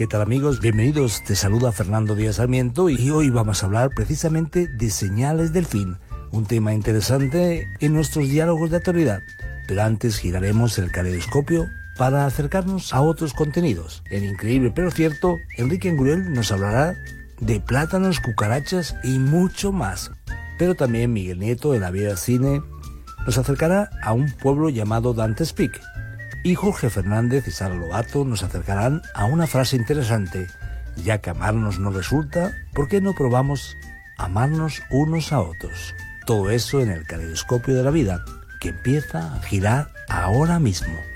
¿Qué tal, amigos? Bienvenidos, te saluda Fernando Díaz Sarmiento y hoy vamos a hablar precisamente de señales del fin, un tema interesante en nuestros diálogos de actualidad. Pero antes giraremos el caleidoscopio para acercarnos a otros contenidos. En Increíble pero Cierto, Enrique Engurel nos hablará de plátanos, cucarachas y mucho más. Pero también Miguel Nieto, de La Vida Cine, nos acercará a un pueblo llamado Dante's Peak. Y Jorge Fernández y Sara Lobato nos acercarán a una frase interesante: ya que amarnos no resulta, ¿por qué no probamos amarnos unos a otros? Todo eso en el caleidoscopio de la vida, que empieza a girar ahora mismo.